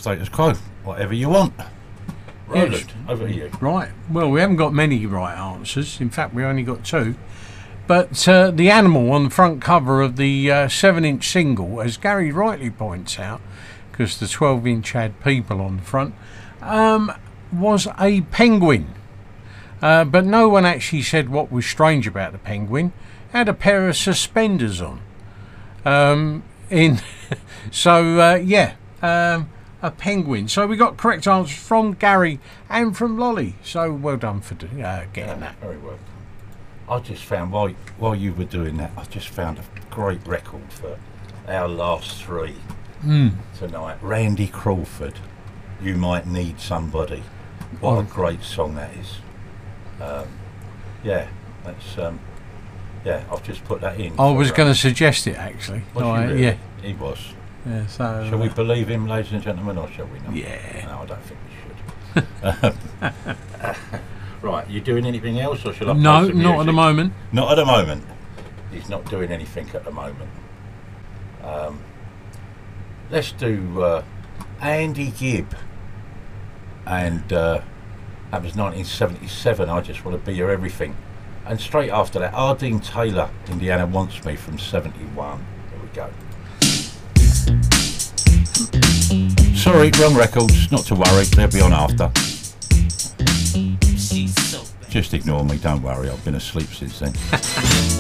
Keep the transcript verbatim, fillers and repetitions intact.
status quo. Whatever you want. Roland, Yes. over to you. Right. Well, we haven't got many right answers. In fact, we only got two. But uh, the animal on the front cover of the uh, seven-inch single, as Gary rightly points out, because the twelve-inch had people on the front, um, was a penguin. Uh, but no one actually said what was strange about the penguin. It had a pair of suspenders on. Um, in so uh, yeah, um, a penguin. So we got correct answers from Gary and from Lolly. So well done for uh, getting that. Very well. I just found, while, while you were doing that, I just found a great record for our last three Mm. tonight. Randy Crawford, You Might Need Somebody. What Oh. a great song that is. Um, yeah, that's, um, yeah, I've just put that in. I was going to suggest it actually. Was Oh, you really? Yeah. He was. Yeah. So. Shall we believe him, ladies and gentlemen, or shall we not? Yeah. No, I don't think we should. Right, you doing anything else, or shall I play No, some not at the music? moment. Not at the moment. He's not doing anything at the moment. Um, let's do uh, Andy Gibb. And uh, that was nineteen seventy-seven, I Just Want to Be Your Everything. And straight after that, Ardeen Taylor, Indiana Wants Me, from seventy-one. There we go. Sorry, wrong records. Not to worry, they'll be on after. Just ignore me, don't worry, I've been asleep since then.